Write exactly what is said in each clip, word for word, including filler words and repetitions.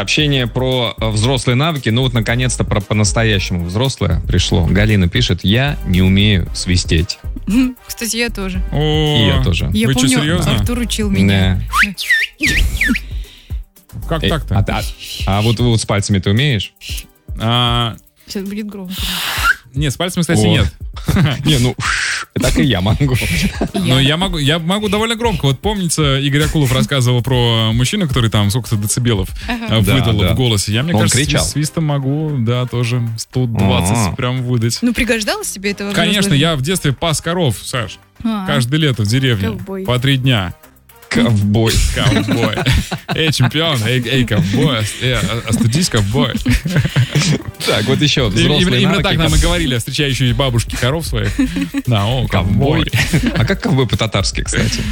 Сообщение про взрослые навыки. Ну вот, наконец-то, про по-настоящему взрослое пришло. Галина пишет: я не умею свистеть. Кстати, я тоже. О, И я тоже. Я Вы помню, что, серьезно? Артур учил меня. Как Эй, так-то? А, а- а вот, вот с пальцами ты умеешь? А, Сейчас будет громко. нет, с пальцами, кстати, О. нет. Не, ну, так и я могу. Но я могу, я могу довольно громко. Вот помнится, Игорь Акулов рассказывал про мужчину, который там сколько-то децибелов Ага. э, выдал Да, да. в голосе. Я, мне Он кажется, кричал. свист- свистом могу, да, тоже сто двадцать А. прям выдать. Ну, пригождалось тебе этого? Конечно, взрослого? я в детстве пас коров, Саш. А. Каждое лето в деревне. Ковбой. По три дня. Ковбой. Ковбой. Эй, чемпион, эй, эй, ковбой, эй, остудись, ковбой. Так, вот еще И- взрослые Именно, именно навыки. так нам и говорили, встречающие бабушки коров своих. Да, о, ковбой. Ковбой. А как ковбой по-татарски, кстати?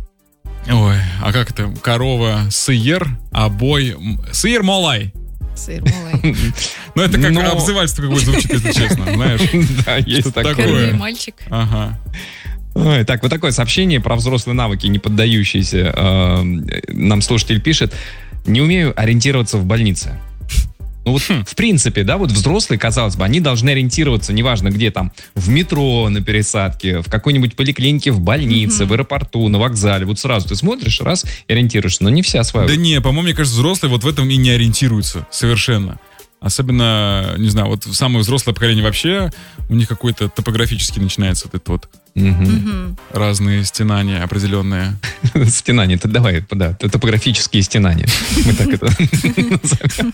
Ой, а как это? Корова, сыер, обой, м, сыер молай. Сыр малай. Ну, это как Но- обзывательство какое звучит, если честно, знаешь. Да, есть Что-то такое. такое. Король мальчик. Ага. Ой, так, вот такое сообщение про взрослые навыки, не поддающиеся. э, Нам слушатель пишет: не умею ориентироваться в больнице. Ну вот, в принципе, да, вот взрослые, казалось бы, они должны ориентироваться, неважно где там, в метро на пересадке, в какой-нибудь поликлинике, в больнице, в аэропорту, на вокзале. Вот сразу ты смотришь, раз, и ориентируешься. Но не все Да осваивают. не, по-моему, мне кажется, взрослые вот в этом и не ориентируются совершенно. Особенно, не знаю, вот самое взрослое поколение вообще, у них какой-то топографический начинается вот это вот Мгм. Мгм. разные стенания определенные. Стенания, это давай, да, топографические стенания. Мы так это назовем.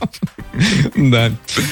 Да.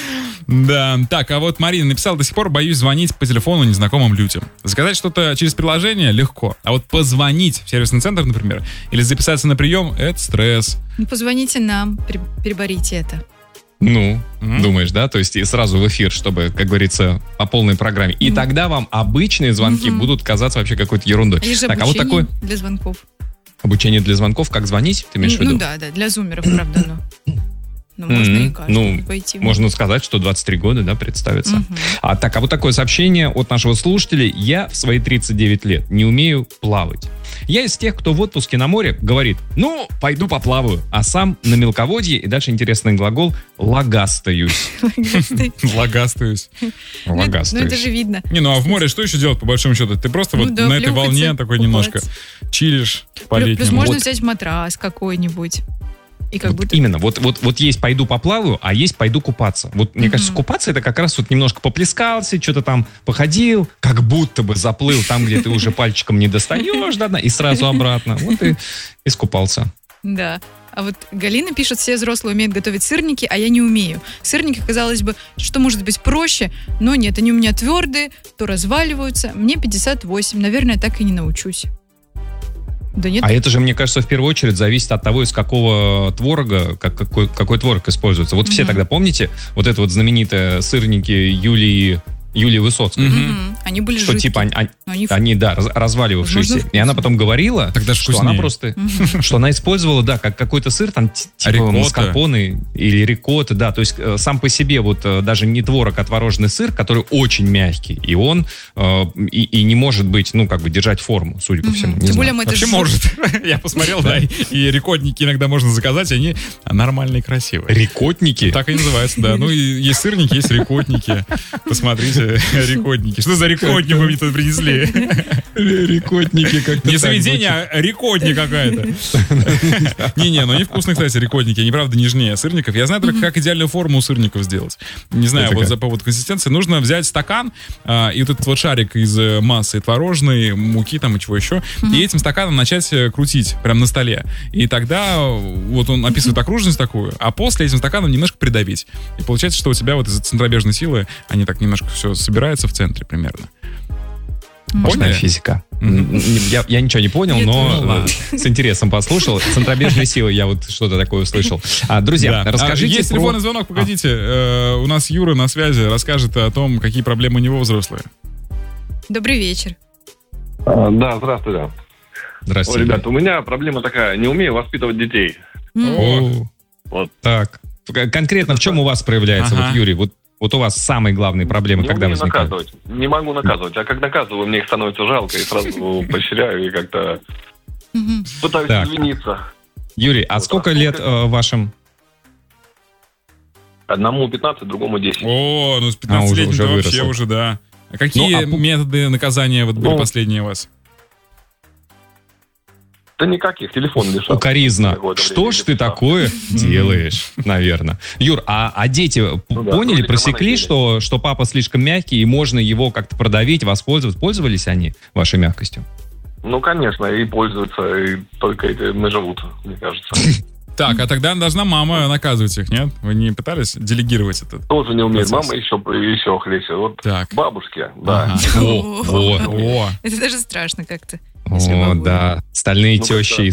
Да, так, а вот Марина написала: до сих пор боюсь звонить по телефону незнакомым людям. Заказать что-то через приложение легко, а вот позвонить в сервисный центр, например, или записаться на прием — это стресс. Ну, позвоните нам, пере- переборите это. Ну, Мгм. думаешь, да? То есть и сразу в эфир, чтобы, как говорится, по полной программе. И тогда вам обычные звонки Мгм. будут казаться вообще какой-то ерундой. Есть же Так, а вот обучение такое для звонков. обучение для звонков, как звонить, ты имеешь в Ну виду? да, да, для зумеров, правда, но... Ну, можно Мгм. и каждому Ну, пойти. Можно сказать, что двадцать три года, да, представиться. Мгм. А так, а вот такое сообщение от нашего слушателя. Я в свои тридцать девять лет не умею плавать. Я из тех, кто в отпуске на море говорит: ну, пойду поплаваю, а сам на мелководье, и дальше интересный глагол, лагастаюсь. Лагастаюсь. Ну, это- Ну, это Лагастаюсь. же видно. Не, ну а в море что еще делать, по большому счету? Ты просто Ну вот да, на этой плюхаться, волне такой купаться. немножко чилишь по Плюс, плюс можно летнему. взять матрас какой-нибудь. И как Вот будто... именно, вот, вот, вот есть пойду поплаваю, а есть пойду купаться. Вот мне Мгм. кажется, купаться это как раз вот немножко поплескался, что-то там походил, как будто бы заплыл там, где ты уже пальчиком не достаешь до дна, и сразу обратно. Вот и искупался. Да. А вот Галина пишет: все взрослые умеют готовить сырники, а я не умею. Сырники, казалось бы, что может быть проще, но нет, они у меня твердые, то разваливаются. Мне пятьдесят восемь, наверное, так и не научусь. Да нет, А это же, мне кажется, в первую очередь зависит от того, из какого творога, как, какой, какой творог используется. Вот все Мгм. тогда помните, вот это вот знаменитые сырники Юлии, Юлии Высоцкой, Мгм. Мгм. Они были что жидкие. типа они, они- Но они... они, да, раз- разваливавшиеся. Возможно, И она вкусно. потом говорила, Тогда ж что она вкуснее. просто, Мгм. что она использовала, да, как какой-то сыр, там, т- типа Рикотта. маскарпоне или рикотта, да, то есть э, сам по себе вот э, даже не творог, а творожный сыр, который очень мягкий, и он э, и, и не может быть, ну, как бы держать форму, судя по Мгм. всему. Не Тем знаю. более мы это Вообще ж- может. Я посмотрел, да, и- и рекордники иногда можно заказать, они нормальные, красивые. Рикотники? Так и называется, да. Ну, и есть сырники, есть рикотники. Посмотрите, рикотники. Что за рикотник вы мне тут принесли? Рикотники как-то Не так заведение, а рикотник какая-то. Не-не, ну они вкусные, кстати, рикотники. Они, правда, нежнее сырников. Я знаю только, как идеальную форму у сырников сделать. Не знаю, Это вот как? за поводу консистенции. Нужно взять стакан а, и вот этот вот шарик из э, массы творожной, муки там и чего еще, и этим стаканом начать э, крутить прямо на столе. И тогда э, вот он описывает окружность такую, а после этим стаканом немножко придавить. И получается, что у тебя вот из-за центробежной силы они так немножко все собираются в центре примерно. Мощная Поняли? физика. Мгм. М, Я, я ничего не понял, Я но тоже. э, с интересом послушал. Центробежной силы я вот что-то такое услышал. А, друзья, Да. расскажите А, есть про... телефонный звонок, погодите. Э, у нас Юра на связи, расскажет о том, какие проблемы у него взрослые. Добрый вечер. А, Да, здравствуйте. Ой, Здравствуйте. ребята, у меня проблема такая, не умею воспитывать детей. М. О, Вот. так. К- Конкретно в чем у вас проявляется, Ага. вот, Юрий, вот, вот у вас самые главные проблемы, Не когда умею возникают? наказывать. Не могу наказывать. А как наказываю, мне их становится жалко, и сразу поощряю, и как-то Мгм. пытаюсь Так. извиниться. Юрий, а Вот сколько так. лет э, вашим? Одному пятнадцать, другому десять. О, ну с А, уже- пятнадцатилетним уже вообще выросло. уже, да. А какие Ну, а по- методы наказания вот были Ну, последние у вас? Да никаких, телефон лишал. Укоризна. Какое-то Что время ж ты лишал. такое делаешь, наверное. Юр, а, а дети п- Ну да, поняли, вроде просекли, карманы что, что папа слишком мягкий, и можно его как-то продавить, воспользоваться? Пользовались они вашей мягкостью? Ну, конечно, и пользуются, и только этим и живут, мне кажется. Так, а тогда должна мама наказывать их, нет? Вы не пытались делегировать это? Тоже не умеет. Процесс. Мама еще, еще хлеще. Вот Так. бабушки, да. Ага. О, вот. О, Это даже страшно как-то. если О, бабуля. да. Стальные Ну, тещи да.